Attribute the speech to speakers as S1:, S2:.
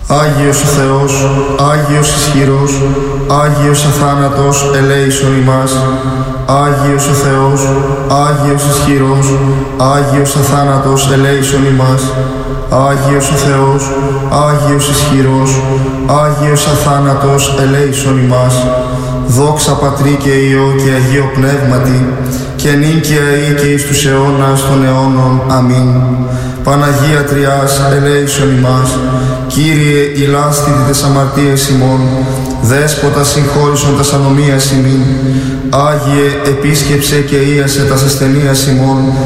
S1: Άγιος ο Θεός, Άγιος ισχυρός, Άγιος αθάνατος, ελέησον ημάς. Άγιος ο Θεός, Άγιος ισχυρός, Άγιος αθάνατος, ελέησον ημάς. Άγιος ο Θεός, Άγιος ισχυρός, Άγιος αθάνατος, ελέησον ημάς. Δόξα Πατρί και Υιό και Αγίο Πνεύματι, και νυν και αεί και εις τους αιώνας των αιώνων. Αμήν. Παναγία Τριάς, ελέησον ημάς. Κύριε, ηλάσθητη τες αμαρτίες ημών, Δέσποτα συγχώρησον τας ανομίας ημίν. Άγιε, επίσκεψε και ίασε τας ασθενείας ημών,